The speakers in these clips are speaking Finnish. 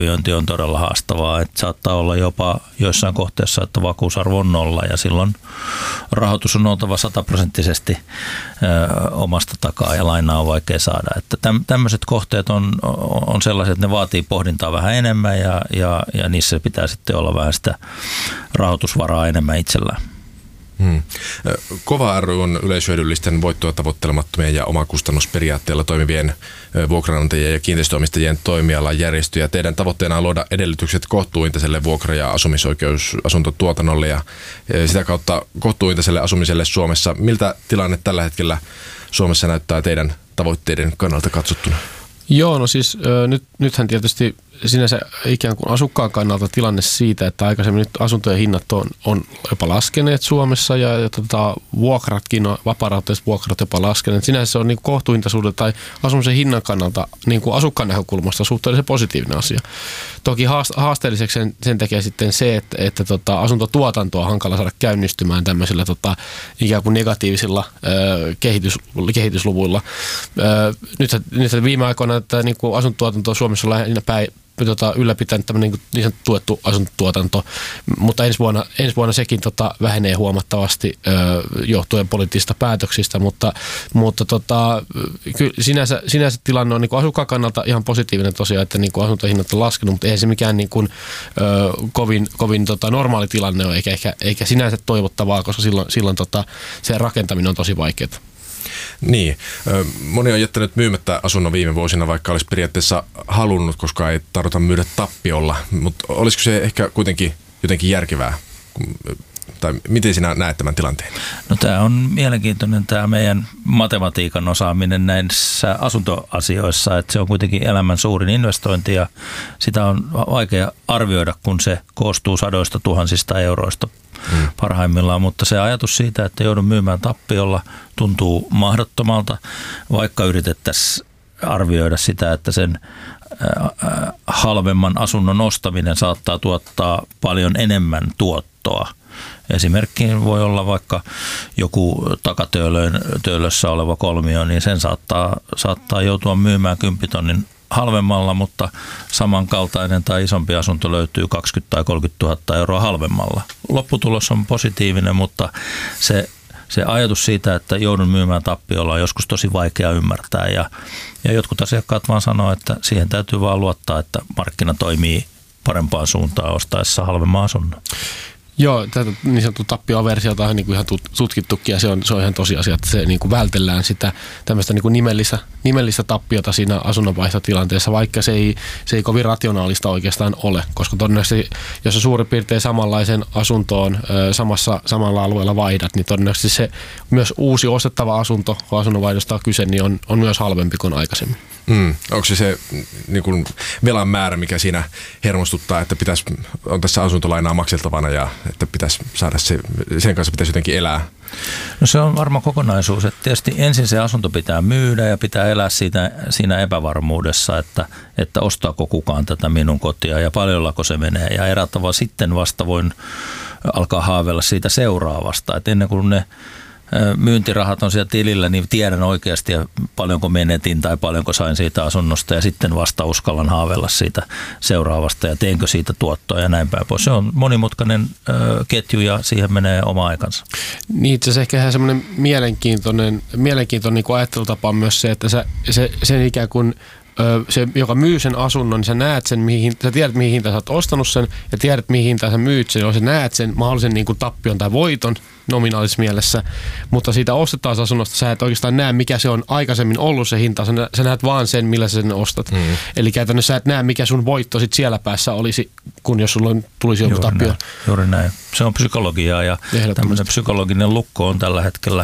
arviointi on todella haastavaa, että saattaa olla jopa joissain kohteissa, että vakuusarvo on 0 ja silloin rahoitus on oltava 100% omasta takaa ja lainaa on vaikea saada. Että tämmöiset kohteet on sellaiset, että ne vaatii pohdintaa vähän enemmän ja niissä pitää sitten olla vähän sitä rahoitusvaraa enemmän itsellään. KOVA ry on yleishyödyllisten voittoa tavoittelemattomien ja omakustannusperiaatteella toimivien vuokranantajien ja kiinteistöomistajien toimialan järjestöjä. Teidän tavoitteena on luoda edellytykset kohtuuhintaiselle vuokra- ja asumisoikeusasuntotuotannolle ja sitä kautta kohtuuhintaiselle asumiselle Suomessa. Miltä tilanne tällä hetkellä Suomessa näyttää teidän tavoitteiden kannalta katsottuna? Joo, no siis nythän tietysti sinänsä ikään kuin asukkaan kannalta tilanne siitä, että aikaisemmin nyt asuntojen hinnat on jopa laskeneet Suomessa ja vuokratkin, vapaarahoitteiset vuokrat jopa laskeneet. Sinänsä se on niin kuin kohtuuhintaisuuden tai asumisen hinnan kannalta niin kuin asukkaan näkökulmasta suhteellisen positiivinen asia. Toki haasteelliseksi sen tekee sitten se, että asuntotuotantoa on hankala saada käynnistymään tämmöisillä ikään kuin negatiivisilla kehitysluvuilla. Nyt viime aikoina että niin kuin asuntotuotanto Suomessa on lähinnä ylläpitänyt tämmöinen niin sanottu tuettu asuntotuotanto, mutta ensi vuonna sekin vähenee huomattavasti johtuen poliittisista päätöksistä, mutta sinänsä tilanne on niin kuin asukkaan kannalta ihan positiivinen tosiaan, että niin kuin asuntohinnat on laskenut, mutta eihän se mikään niin kuin, kovin normaali tilanne ole, eikä sinänsä toivottavaa, koska silloin se rakentaminen on tosi vaikeaa. Niin. Moni on jättänyt myymättä asunnon viime vuosina, vaikka olisi periaatteessa halunnut, koska ei tarvita myydä tappiolla. Mutta olisiko se ehkä kuitenkin jotenkin järkevää? Tai miten sinä näet tämän tilanteen? No tämä on mielenkiintoinen tämä meidän matematiikan osaaminen näissä asuntoasioissa, että se on kuitenkin elämän suurin investointi ja sitä on vaikea arvioida, kun se koostuu sadoista tuhansista euroista parhaimmillaan, mutta se ajatus siitä, että joudun myymään tappiolla tuntuu mahdottomalta, vaikka yritettäisiin arvioida sitä, että sen halvemman asunnon ostaminen saattaa tuottaa paljon enemmän tuottoa. Esimerkki voi olla vaikka joku takatöölössä oleva kolmio, niin sen saattaa joutua myymään 10 000 halvemmalla, mutta samankaltainen tai isompi asunto löytyy 20 000 tai 30 000 euroa halvemmalla. Lopputulos on positiivinen, mutta se ajatus siitä, että joudun myymään tappiolla on joskus tosi vaikea ymmärtää ja jotkut asiakkaat vaan sanoo, että siihen täytyy vaan luottaa, että markkina toimii parempaan suuntaan ostaessa halvemman asunnon. Joo, tätä niin sanottu tappioversiota on niin kuin ihan tutkittukin ja se on ihan tosiasia, että se niin kuin vältellään sitä tämmöistä niin kuin nimellistä tappiota siinä asunnonvaihtotilanteessa, vaikka se ei kovin rationaalista oikeastaan ole, koska todennäköisesti, jos sä suurin piirtein samanlaisen asuntoon samalla alueella vaihdat, niin todennäköisesti se myös uusi ostettava asunto, kun asunnonvaihdosta on kyse, niin on myös halvempi kuin aikaisemmin. Onko se niin kuin velan määrä, mikä siinä hermostuttaa, että on tässä asuntolainaa makseltavana ja että pitäisi saada sen kanssa pitäisi jotenkin elää? No se on varma kokonaisuus, että tietysti ensin se asunto pitää myydä ja pitää elää siinä epävarmuudessa, että ostaako kukaan tätä minun kotia ja paljonko se menee ja erätava sitten vasta voin alkaa haaveilla siitä seuraavasta, että ennen kuin ne myyntirahat on siellä tilillä, niin tiedän oikeasti paljonko menetin tai paljonko sain siitä asunnosta ja sitten vasta uskallan haaveilla siitä seuraavasta ja teenkö siitä tuottoa ja näin päin pois. Se on monimutkainen ketju ja siihen menee oma aikansa. Niin itse asiassa ehkä ihan semmoinen mielenkiintoinen niin kuin ajattelutapa on myös se, että se ikään kuin se, joka myy sen asunnon, niin sä näet sen, sä tiedät mihin hintaan sä oot ostanut sen ja tiedät mihin hintaan sä myyt sen, jolloin sä näet sen mahdollisen niin kuin tappion tai voiton nominaalisessa mielessä, mutta siitä ostetaan asunnosta sä et oikeastaan näe, mikä se on aikaisemmin ollut se hinta, sä näet vaan sen, millä sä sen ostat. Eli käytännössä sä et näe, mikä sun voitto sit siellä päässä olisi, kun jos sulla tulisi joku tappio. Juuri näin. Se on psykologiaa ja tämmöinen psykologinen lukko on tällä hetkellä,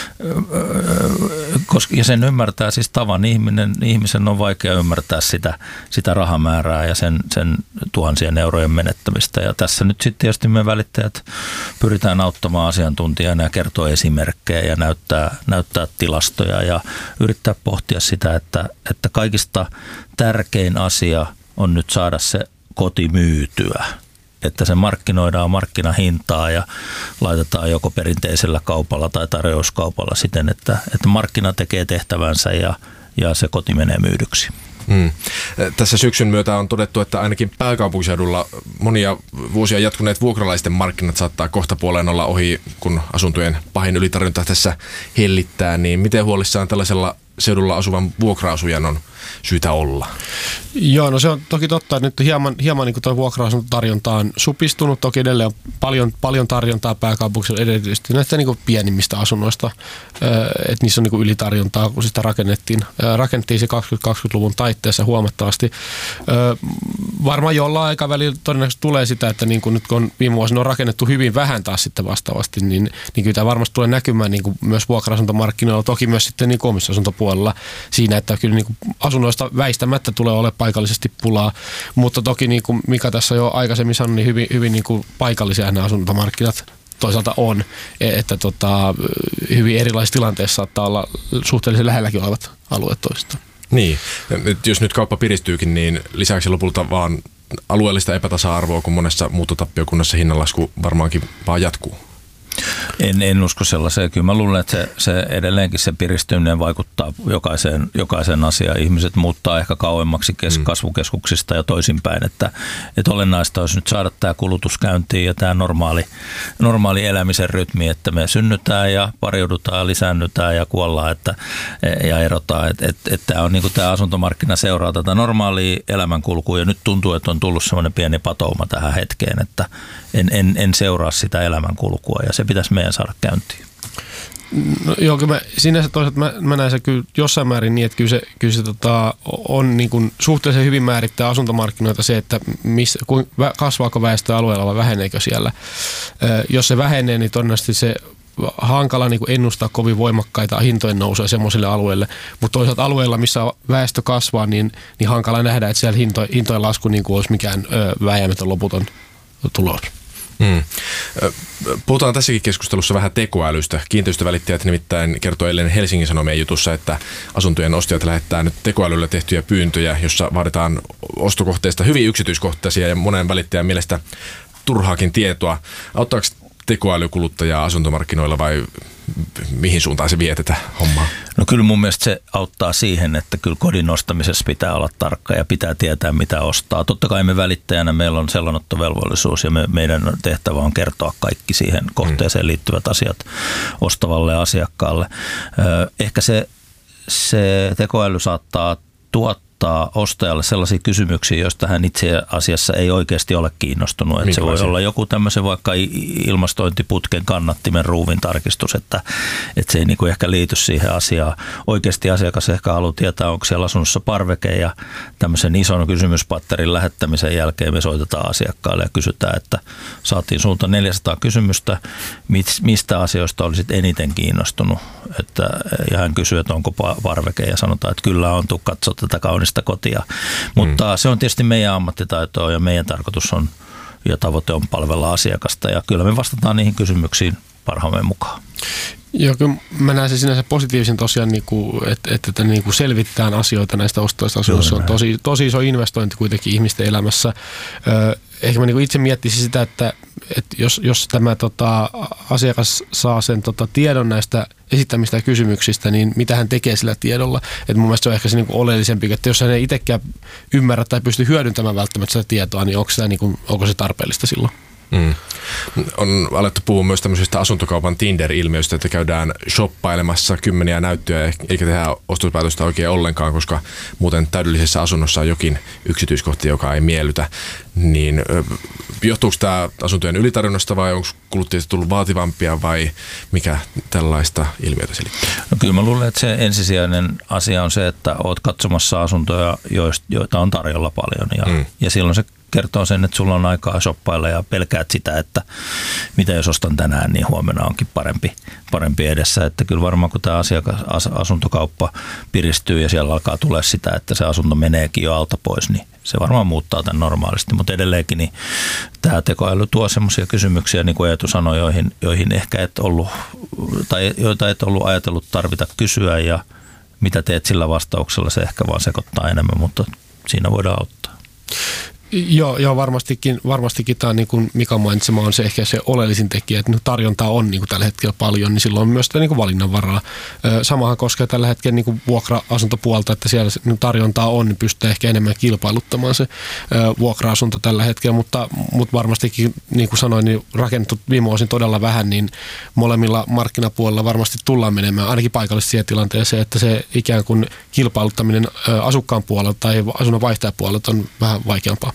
ja sen ymmärtää siis tavan ihmisen on vaikea ymmärtää sitä rahamäärää ja sen tuhansien eurojen menettämistä. Ja tässä nyt sitten tietysti me välittäjät pyritään auttamaan asiantuntijana ja kertoo esimerkkejä ja näyttää tilastoja ja yrittää pohtia sitä, että kaikista tärkein asia on nyt saada se koti myytyä. Että se markkinoidaan markkinahintaa ja laitetaan joko perinteisellä kaupalla tai tarjouskaupalla siten, että markkina tekee tehtävänsä ja se koti menee myydyksi. Tässä syksyn myötä on todettu, että ainakin pääkaupunkiseudulla monia vuosia jatkuneet vuokralaisten markkinat saattaa kohtapuoleen olla ohi, kun asuntojen pahin ylitarjonta tässä hellittää. Niin miten huolissaan tällaisella seudulla asuvan vuokra-asujan on syytä olla? Joo, no se on toki totta, että nyt hieman niin tuo vuokra-asuntotarjonta on supistunut. Toki edelleen on paljon tarjontaa pääkaupunkiseudulla erityisesti näistä niin pienimmistä asunnoista, että niissä on niin ylitarjontaa, kun sitä rakennettiin se 2020-luvun taitteessa huomattavasti. Varmaan jollain aikavälillä todennäköisesti tulee sitä, että niin kuin nyt kun viime vuosina on rakennettu hyvin vähän taas sitten vastaavasti, niin kyllä tämä varmasti tulee näkymään niin kuin myös vuokra-asuntomarkkinoilla, toki myös sitten niin omissa asuntopuolella siinä, että kyllä niin kuin asunnoista väistämättä tulee olemaan paikallisesti pulaa, mutta toki niin kuin Mika tässä jo aikaisemmin sanoi, niin hyvin niin kuin paikallisia nämä asuntomarkkinat toisaalta on, että hyvin erilaisissa tilanteissa saattaa olla suhteellisen lähelläkin olevat alueet toisistaan. Niin, jos nyt kauppa piristyykin, niin lisäksi lopulta vaan alueellista epätasa-arvoa, kun monessa muuttotappiokunnassa hinnanlasku varmaankin vaan jatkuu. En usko sellaiseen. Kyllä mä luulen, että se edelleenkin se piristyminen vaikuttaa jokaiseen asiaan. Ihmiset muuttaa ehkä kauemmaksi kasvukeskuksista ja toisinpäin. Että olennaista olisi nyt saada tämä kulutus käyntiin ja tämä normaali elämisen rytmi, että me synnytään ja pariudutaan ja lisäännytään ja kuollaan ja erotaan. Että tämä on niin kuin tämä asuntomarkkina seuraa tätä normaalia elämänkulkua ja nyt tuntuu, että on tullut semmoinen pieni patouma tähän hetkeen, että en seuraa sitä elämänkulkua ja se pitäisi meidän saada käyntiin. No, joo, kyllä sinänsä toisaalta mä näen se kyllä jossain määrin niin, että kyllä se on niin kuin suhteellisen hyvin määrittää asuntomarkkinoita se, että kasvaako väestö alueella vai väheneekö siellä. Jos se vähenee, niin todennäköisesti se hankala niin kuin ennustaa kovin voimakkaita hintojen nousuja semmoisille alueille, mutta toisaalta alueilla, missä väestö kasvaa, niin hankala nähdä, että siellä hintojen lasku niin kuin olisi mikään vääjäämätön loputon tulos. Puhutaan tässäkin keskustelussa vähän tekoälystä. Kiinteistövälittäjät nimittäin kertoi eilen Helsingin Sanomien jutussa, että asuntojen ostajat lähettää nyt tekoälyllä tehtyjä pyyntöjä, jossa vaaditaan ostokohteista hyvin yksityiskohtaisia ja monen välittäjän mielestä turhaakin tietoa. Auttaako tekoäly kuluttajaa asuntomarkkinoilla vai mihin suuntaan se vie tätä hommaa? No kyllä mun mielestä se auttaa siihen, että kyllä kodin ostamisessa pitää olla tarkka ja pitää tietää mitä ostaa. Totta kai me välittäjänä meillä on sellonottovelvollisuus ja meidän tehtävä on kertoa kaikki siihen kohteeseen liittyvät asiat ostavalle asiakkaalle. Ehkä se tekoäly saattaa tuottaa ostajalle sellaisia kysymyksiä, joista hän itse asiassa ei oikeasti ole kiinnostunut. Että se voi olla joku tämmöisen vaikka ilmastointiputken kannattimen ruuvin tarkistus, että se ei niinku ehkä liity siihen asiaan. Oikeasti asiakas ehkä haluaa tietää, onko siellä asunnossa parveke ja tämmöisen ison kysymyspatterin lähettämisen jälkeen me soitetaan asiakkaalle ja kysytään, että saatiin suunta 400 kysymystä, mistä asioista olisit eniten kiinnostunut. Ja hän kysyy, että onko parveke ja sanotaan, että kyllä on, tuu katsoa tätä kaunista kotia. Mutta se on tietysti meidän ammattitaitoa ja meidän tarkoitus on ja tavoite on palvella asiakasta ja kyllä me vastataan niihin kysymyksiin parhaamme mukaan. Joo, kyllä mä näen se sinänsä positiivisen tosiaan, että selvitetään asioita näistä ostoista asunnoissa. Se on tosi iso investointi kuitenkin ihmisten elämässä. Ehkä mä itse miettisin sitä, että jos tämä asiakas saa sen tiedon näistä esittämistä kysymyksistä, niin mitä hän tekee sillä tiedolla. Että mun mielestä se on ehkä se oleellisempi, että jos hän ei itsekään ymmärrä tai pysty hyödyntämään välttämättä sitä tietoa, niin onko se tarpeellista silloin? On alettu puhua myös tämmöisestä asuntokaupan Tinder-ilmiöstä, että käydään shoppailemassa kymmeniä näyttöjä eikä tehdä ostospäätöstä oikein ollenkaan, koska muuten täydellisessä asunnossa on jokin yksityiskohta, joka ei miellytä. Niin johtuuko tämä asuntojen ylitarjonnasta vai onko kuluttajista tullut vaativampia vai mikä tällaista ilmiötä selittää? No kyllä mä luulen, että se ensisijainen asia on se, että oot katsomassa asuntoja, joita on tarjolla paljon ja silloin se kertoo sen, että sulla on aikaa shoppailla ja pelkäät sitä, että mitä jos ostan tänään, niin huomenna onkin parempi edessä. Että kyllä varmaan kun tämä asuntokauppa piristyy ja siellä alkaa tulla sitä, että se asunto meneekin jo alta pois, niin se varmaan muuttaa tämän normaalisti. Mutta edelleenkin niin tämä tekoäly tuo semmoisia kysymyksiä, niin kuin Eetu sanoi, joihin ehkä et ollut, tai joita et ollut ajatellut tarvita kysyä ja mitä teet sillä vastauksella, se ehkä vaan sekoittaa enemmän, mutta siinä voidaan auttaa. Joo, varmastikin tämä, niin kuin Mika mainitsema, on se ehkä se oleellisin tekijä, että tarjontaa on niin kuin tällä hetkellä paljon, niin silloin on myös sitä niin kuin valinnanvaraa. Samahan koskee tällä hetkellä niin kuin vuokra-asuntopuolta, että siellä tarjontaa on, niin pystyy ehkä enemmän kilpailuttamaan se vuokra-asunto tällä hetkellä, mutta varmastikin, niin kuin sanoin, niin rakennettu viime vuosin todella vähän, niin molemmilla markkinapuolella varmasti tullaan menemään ainakin paikallisesti siihen tilanteeseen, että se ikään kuin kilpailuttaminen asukkaan puolelta tai asunnon vaihtajapuolelta on vähän vaikeampaa.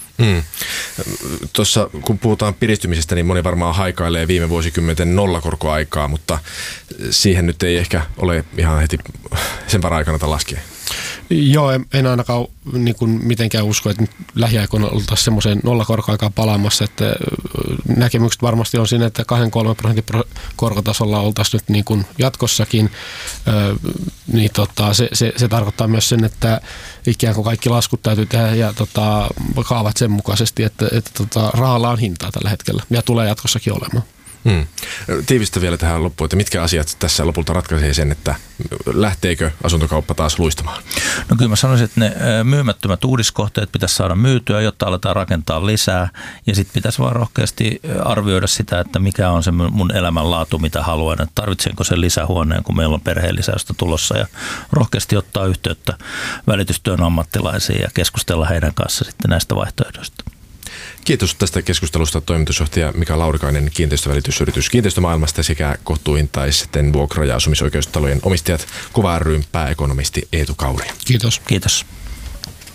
Tuossa kun puhutaan piristymisestä, niin moni varmaan haikailee viime vuosikymmenten nollakorkoaikaa, mutta siihen nyt ei ehkä ole ihan heti sen varaa kannata laskea. Joo, en ainakaan niin kuin mitenkään usko, että lähiaikoina oltaisiin semmoiseen nollakorkoaikaan palaamassa, että näkemykset varmasti on siinä, että 2-3% korkotasolla oltaisiin nyt niin kuin jatkossakin. Se tarkoittaa myös sen, että ikään kuin kaikki laskut täytyy tehdä ja kaavat sen mukaisesti, että rahalla on hintaa tällä hetkellä ja tulee jatkossakin olemaan. Tiivistä vielä tähän loppuun, että mitkä asiat tässä lopulta ratkaisee sen, että lähteekö asuntokauppa taas luistamaan? No kyllä mä sanoisin, että ne myymättömät uudiskohteet pitäisi saada myytyä, jotta aletaan rakentaa lisää. Ja sitten pitäisi vaan rohkeasti arvioida sitä, että mikä on se mun elämänlaatu, mitä haluan. Että tarvitsenko sen lisähuoneen, kun meillä on perheenlisäystä tulossa. Ja rohkeasti ottaa yhteyttä välitystyön ammattilaisiin ja keskustella heidän kanssa sitten näistä vaihtoehdoista. Kiitos tästä keskustelusta toimitusjohtaja Mika Laurikainen kiinteistövälitysyritys Kiinteistömaailmasta sekä kohtuuhintaisten vuokra- ja asumisoikeustalojen omistajat KuVa ry:n pääekonomisti Eetu Kauri. Kiitos. Kiitos.